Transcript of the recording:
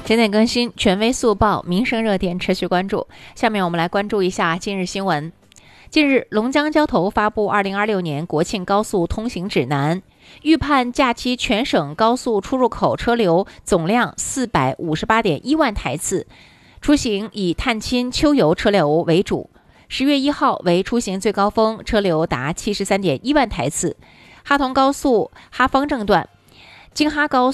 点点更新，权威速报，民生热点持续关注。下面我们来关注一下今日新闻。近日，龙江交投发布2026年国庆高速通行指南，预判假期全省高速出入口车流总量458.1万台次，出行以探亲、秋游车流为主。10月1号为出行最高峰，车流达73.1万台次。哈同高速哈方正段、京哈高